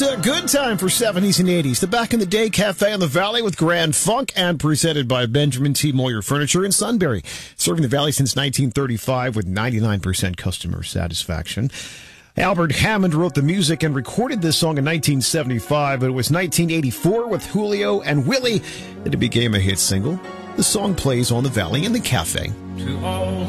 It's a good time for 70s and 80s. The Back in the Day Cafe on the Valley with Grand Funk and presented by Benjamin T. Moyer Furniture in Sunbury. Serving the Valley since 1935 with 99% customer satisfaction. Albert Hammond wrote the music and recorded this song in 1975, but it was 1984 with Julio and Willie that it became a hit single. The song plays on the Valley in the Cafe. To all